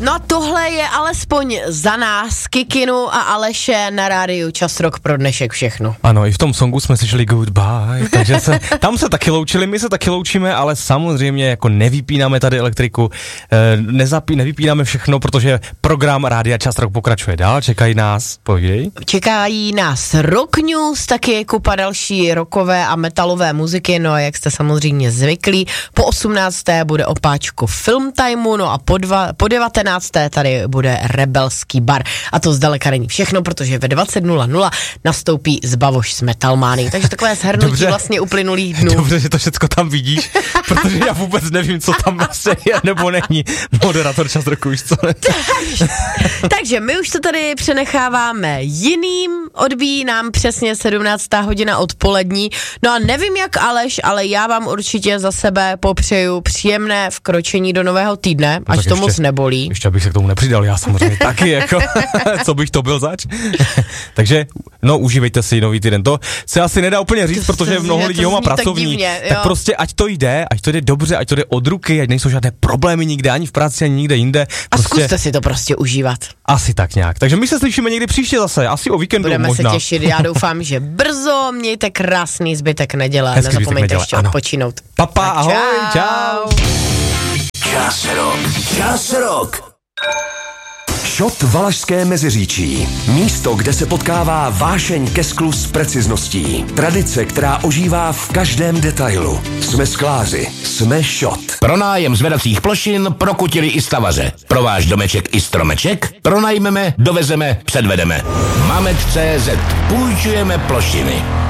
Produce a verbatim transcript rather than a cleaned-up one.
No a tohle je alespoň za nás, Kikinu a Aleše na rádiu Čas Rock pro dnešek všechno. Ano, i v tom songu jsme slyšeli goodbye, takže se, tam se taky loučili, my se taky loučíme, ale samozřejmě jako nevypínáme tady elektriku, nezapí, nevypínáme všechno, protože program Rádia Čas Rock pokračuje dál, čekají nás, povídej. Čekají nás Rock News, taky kupa další rockové a metalové muziky, no a jak jste samozřejmě zvyklí, po osmnácté bude opáčko Film Timeu, no a po, dva, po devatenácté tady bude Rebelský bar. A to zdaleka není všechno, protože ve dvacet nula nula nastoupí Zbavoš s Metalmány. Takže takové shrnutí Dobře. vlastně uplynulých dnů. Dobře, že to všecko tam vidíš, protože já vůbec nevím, co tam vlastně je nebo není. Moderátor Čas Roku, víš co? takže, takže my už to tady přenecháváme jiným, odbíjí nám přesně sedmnáctá hodina odpolední. No a nevím jak Aleš, ale já vám určitě za sebe popřeju příjemné vkročení do nového týdne, no, ať to ještě, moc nebolí. Ještě abych se k tomu nepřidal, já samozřejmě taky, jako, co bych to byl zač. Takže, no, užívejte si nový týden. To se asi nedá úplně říct, to protože mnoho lidí ho má pracovní. Tak, divně, tak prostě, ať to jde, ať to jde dobře, ať to jde od ruky, ať nejsou žádné problémy nikde, ani v práci, ani nikde jinde. Prostě, a zkuste si to prostě užívat. Asi tak nějak. Takže my se slyšíme někdy příště zase, asi o víkendu Budeme možná. se těšit, já doufám, že brzo, mějte krásný zbytek neděle, hezký nezapomeňte neděle, ještě ano. odpočinout. Papa, tak ahoj, čau. čau. Čas Rock, Čas Rock. Šot Valašské Meziříčí. Místo, kde se potkává vášeň ke sklu s precizností. Tradice, která ožívá v každém detailu. Jsme skláři, jsme Šot. Pronájem zvedacích plošin pro kutily i stavaře. Pro váš domeček i stromeček pronajmeme, dovezeme, předvedeme. Mamet tečka cé zet. Půjčujeme plošiny.